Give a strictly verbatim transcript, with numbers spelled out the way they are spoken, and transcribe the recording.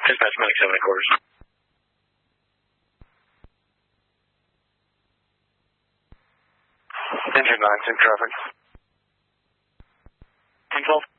Dispatch Medic seven and quarters. Engine nine's in traffic. ten twelve.